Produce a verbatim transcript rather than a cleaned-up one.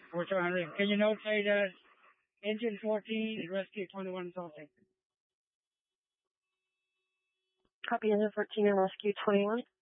four seven hundred. Can you notify that engine fourteen and rescue twenty-one Salty? Copy engine fourteen and rescue twenty-one.